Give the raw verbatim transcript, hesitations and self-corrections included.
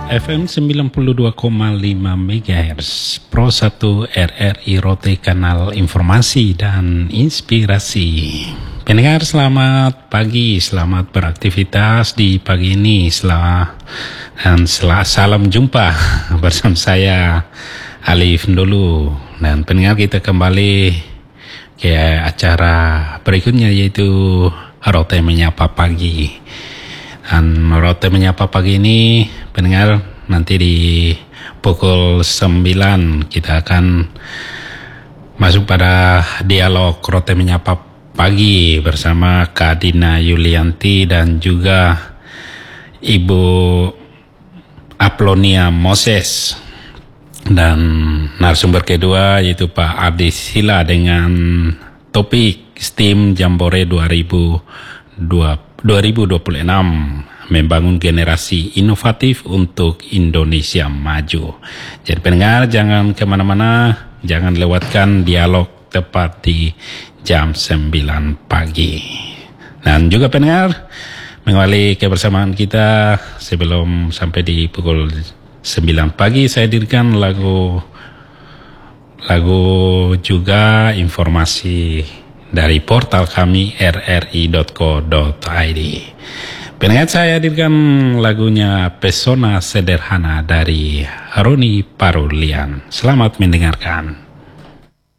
F M sembilan puluh dua koma lima megahertz Pro satu R R I Rote, kanal informasi dan inspirasi. Pendengar, selamat pagi, selamat beraktivitas di pagi ini. Selamat dan selamat salam jumpa bersama saya Alif dulu. Dan pendengar, kita kembali ke acara berikutnya, yaitu Rote Menyapa Pagi. Dan Rote Menyapa Pagi ini, pendengar, nanti di pukul sembilan kita akan masuk pada dialog Rote Menyapa Pagi bersama Kak Dina Yulianti dan juga Ibu Aplonia Moses. Dan narasumber kedua yaitu Pak Abdi Sila dengan topik STEAM Jambore dua ribu dua puluh enam, membangun generasi inovatif untuk Indonesia maju. Jadi pendengar, jangan kemana-mana, jangan lewatkan dialog tepat di jam sembilan pagi. Dan juga pendengar, mengawali kebersamaan kita sebelum sampai di pukul sembilan pagi, saya hadirkan lagu lagu juga informasi dari portal kami r r i dot co dot i d. Pendengar, saya hadirkan lagunya Pesona Sederhana dari Roni Parulian. Selamat mendengarkan.